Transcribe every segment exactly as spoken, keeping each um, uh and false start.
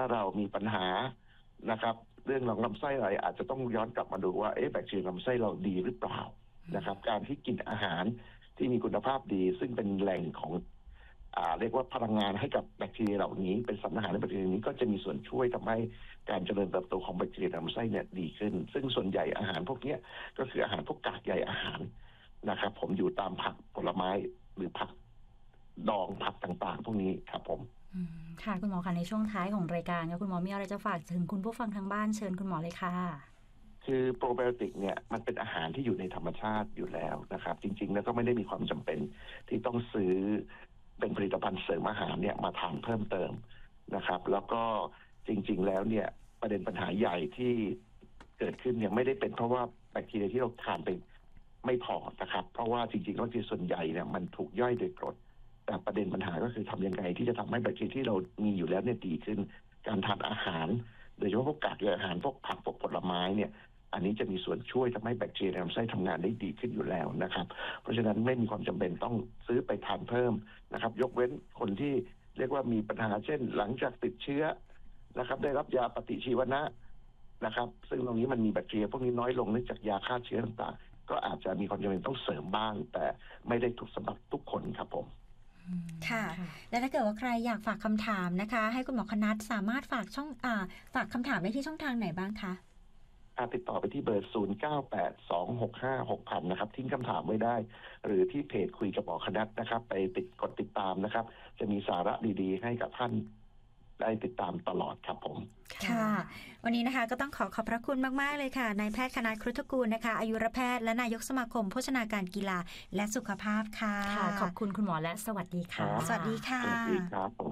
เรามีปัญหานะครับเรื่องของลำไส้อะไรอาจจะต้องย้อนกลับมาดูว่าเอ๊ะแบคทีเรียลำไส้เราดีหรือเปล่านะครับการที่กินอาหารที่มีคุณภาพดีซึ่งเป็นแหล่งของอ่าเรียกว่าพลังงานให้กับแบคทีเรียเหล่านี้เป็นสารอาหารในแบคทีเรียนี้ก็จะมีส่วนช่วยทำให้การเจริญเติบโตของแบคทีเรียลำไส้เนี่ยดีขึ้นซึ่งส่วนใหญ่อาหารพวกนี้ก็คืออาหารพวกกากใยอาหารนะครับผมอยู่ตามผักผลไม้หรือผักดองผักต่างๆพวกนี้ครับผมค่ะคุณหมอคะในช่วงท้ายของรายการค่ะคุณหมอมีอะไรจะฝากถึงคุณผู้ฟังทางบ้านเชิญคุณหมอเลยค่ะคือโปรไบโอติกเนี่ยมันเป็นอาหารที่อยู่ในธรรมชาติอยู่แล้วนะครับจริงๆแล้วก็ไม่ได้มีความจำเป็นที่ต้องซื้อเป็นผลิตภัณฑ์เสริมอาหารเนี่ยมาทานเพิ่มเติมนะครับแล้วก็จริงๆแล้วเนี่ยประเด็นปัญหาใหญ่ที่เกิดขึ้นเนี่ยไม่ได้เป็นเพราะว่าแบคทีเรียที่เราทานไปไม่พอนะครับเพราะว่าจริงๆแล้วที่ส่วนใหญ่เนี่ยมันถูกย่อยโดยกรดแต่ประเด็นปัญหาก็คือทำยังไงที่จะทำให้แบคทีเรียที่เรามีอยู่แล้วเนี่ยดีขึ้นการทานอาหารโดยเฉพาะพวกกากใยอาหารพวกผักพวกผลไม้เนี่ยอันนี้จะมีส่วนช่วยทำให้แบคทีเรียในลำไส้ทำงานได้ดีขึ้นอยู่แล้วนะครับเพราะฉะนั้นไม่มีความจำเป็นต้องซื้อไปทานเพิ่มนะครับยกเว้นคนที่เรียกว่ามีปัญหาเช่นหลังจากติดเชื้อนะครับได้รับยาปฏิชีวนะนะครับซึ่งตรงนี้มันมีแบคทีเรียพวกนี้น้อยลงเนื่องจากยาฆ่าเชื้อต่างๆก็อาจจะมีความจำเป็นต้องเสริมบ้างแต่ไม่ได้ถูกสำหรับทุกคนครับผมค่ะและถ้าเกิดว่าใครอยากฝากคำถามนะคะให้คุณหมอคณัฐสามารถฝากช่องอ่าฝากคำถามได้ที่ช่องทางไหนบ้างคะติดต่อไปที่เบอร์ศูนย์ เก้า แปด สอง หก ห้า หก ศูนย์ ศูนย์นะครับทิ้งคำถามไว้ได้หรือที่เพจคุยกับหมอคณัฐนะครับไปติดกดติดตามนะครับจะมีสาระดีๆให้กับท่านได้ติดตามตลอดครับผมค่ะวันนี้นะคะก็ต้องขอขอบพระคุณมากๆเลยค่ะนายแพทย์คณัฐ ครุฑกูลนะคะอายุรแพทย์และนายกสมาคมโภชนาการกีฬาและสุขภาพค่ะขอบคุณคุณหมอและสวัสดีค่ะสวัสดีค่ะสวัสดีครับผม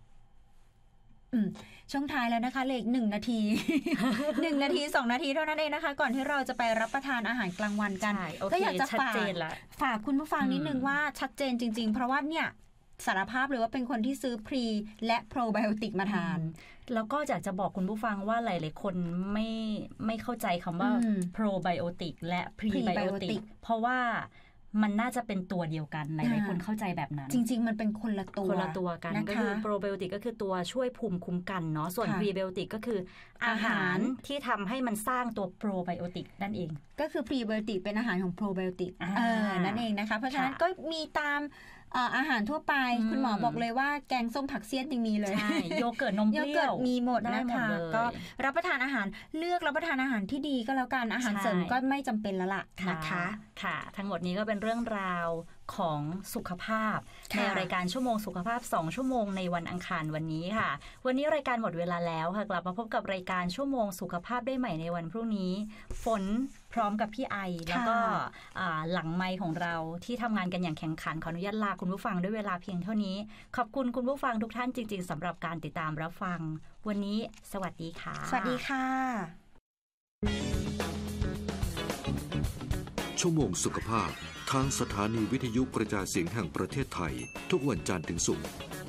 ช่วงท้ายแล้วนะคะเหลืออีกหนึ่งนาที หนึ่งนาทีสองนาทีเท่านั้นเองนะคะก่อนที่เราจะไปรับประทานอาหารกลางวันกันก็อยากจะฝากฝากคุณผู้ฟังนิดนึงว่าชัดเจนจริงๆเพราะว่าเนี่ยสารภาพเลยว่าเป็นคนที่ซื้อพรีและโปรไบโอติกมาทานแล้วก็อยากจะบอกคุณผู้ฟังว่าหลายๆคนไม่ไม่เข้าใจคำว่าโปรไบโอติกและพรีไบโอติกเพราะว่ามันน่าจะเป็นตัวเดียวกันหลายๆคนเข้าใจแบบนั้นจริงๆมันเป็นคนละตัวคนละตัวกันก็คือโปรไบโอติกก็คือตัวช่วยภูมิคุ้มกันเนาะส่วนพรีไบโอติกก็คืออาหารที่ทำให้มันสร้างตัวโปรไบโอติกนั่นเองก็คือพรีไบโอติกเป็นอาหารของโปรไบโอติกเออนั่นเองนะคะเพราะฉะนั้นก็มีตามอาหารทั่วไปคุณหมอบอกเลยว่าแกงส้มผักเสี้ยนยังมีเลยโยเกิร์ตนมเปรี้ยวมีหมดนะคะก็รับประทานอาหารเลือกรับประทานอาหารที่ดีก็แล้วกันอาหารเสริมก็ไม่จำเป็นแล้วล่ะนะคะค่ะทั้งหมดนี้ก็เป็นเรื่องราวของสุขภาพในรายการชั่วโมงสุขภาพสองชั่วโมงในวันอังคารวันนี้ค่ะวันนี้รายการหมดเวลาแล้วค่ะกลับมาพบกับรายการชั่วโมงสุขภาพได้ใหม่ในวันพรุ่งนี้ฝนพร้อมกับพี่ไอแล้วก็หลังไมค์ของเราที่ทำงานกันอย่างแข่งขันขออนุญาตลาคุณผู้ฟังด้วยเวลาเพียงเท่านี้ขอบคุณคุณผู้ฟังทุกท่านจริงๆสำหรับการติดตามรับฟังวันนี้สวัสดีค่ะสวัสดีค่ะชั่วโมงสุขภาพทางสถานีวิทยุกระจายเสียงแห่งประเทศไทยทุกวันจันทร์ถึงศุกร์